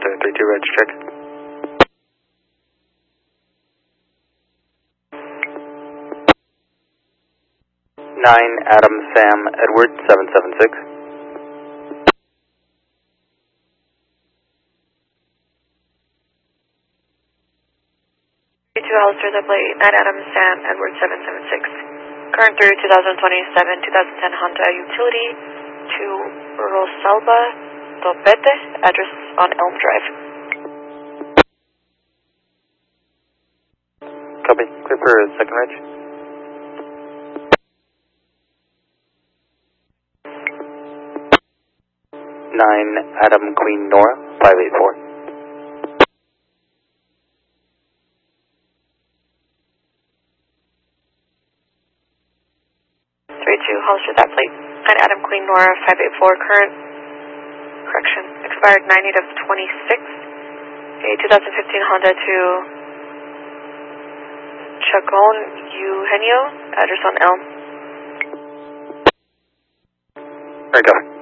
Delta 32, reg check. 9 Adam Sam Edward 776. 2 Hollister, that plate 9 Adam Sam Edward 776. Current through 2027-2010 Honda Utility to Rosalba Topete, address on Elm Drive. Copy. Clear for second reg. 9 Adam Queen Nora 584. 32 Hollister, that plate 9 Adam Queen Nora 584. Current correction expired 9/8 of 26. A 2015 Honda to Chacon Eugenio, address on Elm. There you go.